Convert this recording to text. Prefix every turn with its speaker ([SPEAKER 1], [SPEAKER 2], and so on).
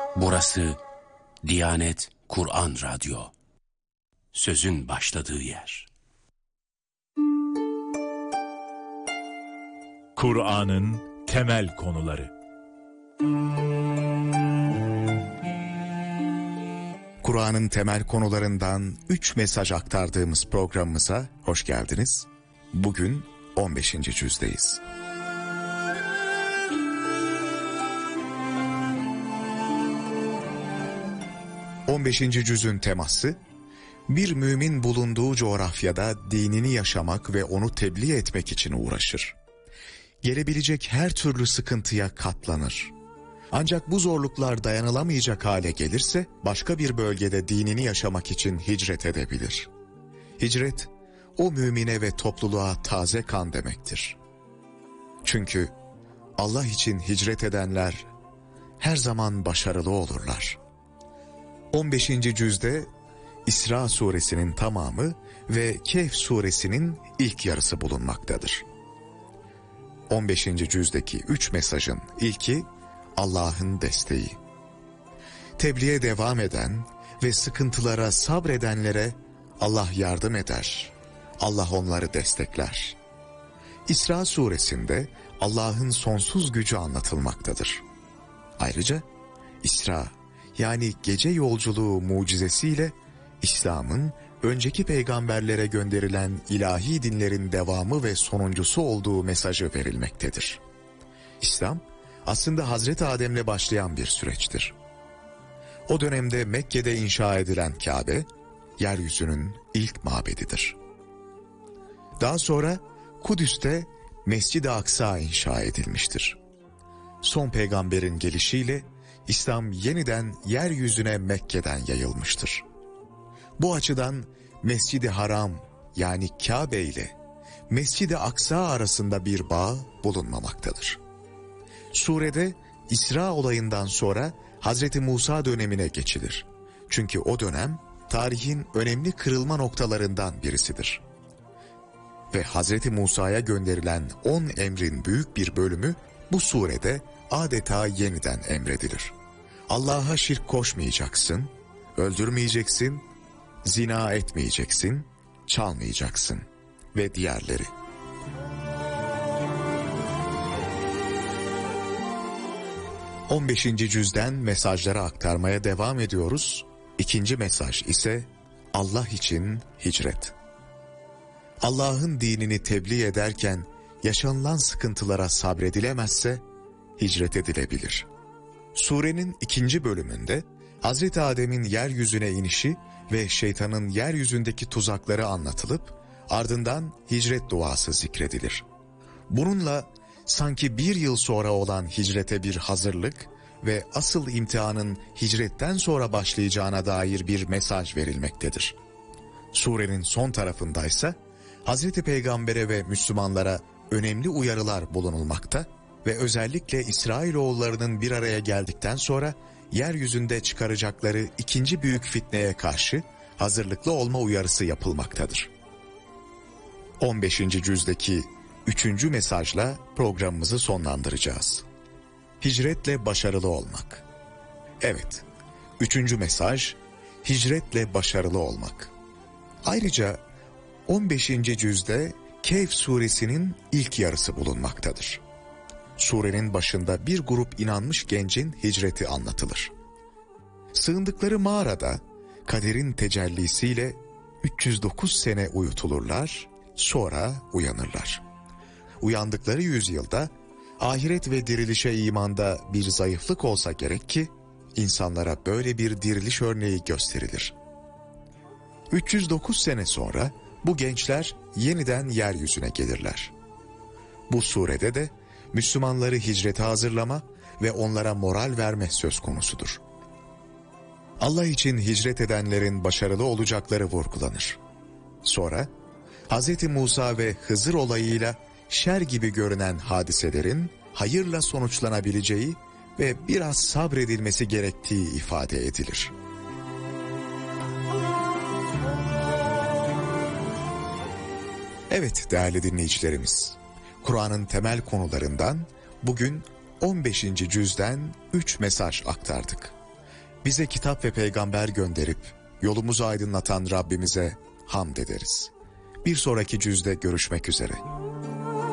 [SPEAKER 1] Burası Diyanet Kur'an Radyo. Sözün başladığı yer.
[SPEAKER 2] Kur'an'ın temel konuları.
[SPEAKER 3] Kur'an'ın temel konularından 3 mesaj aktardığımız programımıza hoş geldiniz. Bugün 15. cüzdeyiz. Cüzün teması, bir mümin bulunduğu coğrafyada dinini yaşamak ve onu tebliğ etmek için uğraşır. Gelebilecek her türlü sıkıntıya katlanır. Ancak bu zorluklar dayanılamayacak hale gelirse başka bir bölgede dinini yaşamak için hicret edebilir. Hicret, o mümine ve topluluğa taze kan demektir. Çünkü Allah için hicret edenler her zaman başarılı olurlar. 15. cüzde İsra suresinin tamamı ve Kehf suresinin ilk yarısı bulunmaktadır. 15. cüzdeki 3 mesajın ilki Allah'ın desteği. Tebliğe devam eden ve sıkıntılara sabredenlere Allah yardım eder. Allah onları destekler. İsra suresinde Allah'ın sonsuz gücü anlatılmaktadır. Ayrıca İsra, yani gece yolculuğu mucizesiyle İslam'ın önceki peygamberlere gönderilen ilahi dinlerin devamı ve sonuncusu olduğu mesajı verilmektedir. İslam aslında Hazreti Adem'le başlayan bir süreçtir. O dönemde Mekke'de inşa edilen Kabe, yeryüzünün ilk mabedidir. Daha sonra Kudüs'te Mescid-i Aksa inşa edilmiştir. Son peygamberin gelişiyle İslam yeniden yeryüzüne Mekke'den yayılmıştır. Bu açıdan Mescid-i Haram, yani Kabe ile Mescid-i Aksa arasında bir bağ bulunmamaktadır. Surede İsra olayından sonra Hazreti Musa dönemine geçilir. Çünkü o dönem tarihin önemli kırılma noktalarından birisidir. Ve Hazreti Musa'ya gönderilen 10 emrin büyük bir bölümü bu surede adeta yeniden emredilir. Allah'a şirk koşmayacaksın, öldürmeyeceksin, zina etmeyeceksin, çalmayacaksın ve diğerleri. Cüzden mesajları aktarmaya devam ediyoruz. 2. mesaj ise Allah için hicret. Allah'ın dinini tebliğ ederken yaşanılan sıkıntılara sabredilemezse hicret edilebilir. Surenin 2. bölümünde Hazreti Adem'in yeryüzüne inişi ve şeytanın yeryüzündeki tuzakları anlatılıp ardından hicret duası zikredilir. Bununla sanki 1 yıl sonra olan hicrete bir hazırlık ve asıl imtihanın hicretten sonra başlayacağına dair bir mesaj verilmektedir. Surenin son tarafındaysa Hazreti Peygamber'e ve Müslümanlara önemli uyarılar bulunulmakta ve özellikle İsrailoğullarının bir araya geldikten sonra yeryüzünde çıkaracakları 2. büyük fitneye karşı hazırlıklı olma uyarısı yapılmaktadır. 15. cüzdeki 3. mesajla programımızı sonlandıracağız. Hicretle başarılı olmak. Evet, 3. mesaj hicretle başarılı olmak. Ayrıca 15. cüzde Kehf suresinin ilk yarısı bulunmaktadır. Surenin başında bir grup inanmış gencin hicreti anlatılır. Sığındıkları mağarada kaderin tecellisiyle 309 sene uyutulurlar, sonra uyanırlar. Uyandıkları yüzyılda ahiret ve dirilişe imanda bir zayıflık olsa gerek ki insanlara böyle bir diriliş örneği gösterilir. 309 sene sonra bu gençler yeniden yeryüzüne gelirler. Bu surede de Müslümanları hicrete hazırlama ve onlara moral verme söz konusudur. Allah için hicret edenlerin başarılı olacakları vurgulanır. Sonra Hz. Musa ve Hızır olayıyla şer gibi görünen hadiselerin hayırla sonuçlanabileceği ve biraz sabredilmesi gerektiği ifade edilir. Evet değerli dinleyicilerimiz, Kur'an'ın temel konularından bugün 15. cüzden 3 mesaj aktardık. bize kitap ve peygamber gönderip yolumuzu aydınlatan Rabbimize hamd ederiz. Bir sonraki cüzde görüşmek üzere.